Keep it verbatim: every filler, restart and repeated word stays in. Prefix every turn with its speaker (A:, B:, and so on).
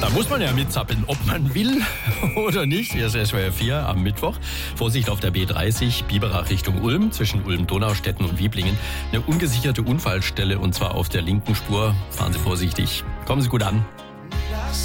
A: Da muss man ja mitzappeln, ob man will oder nicht. Hier ist S W R vier am Mittwoch. Vorsicht auf der B dreißig, Biberach Richtung Ulm, zwischen Ulm-Donaustetten und Wieblingen. Eine ungesicherte Unfallstelle und zwar auf der linken Spur. Fahren Sie vorsichtig. Kommen Sie gut an.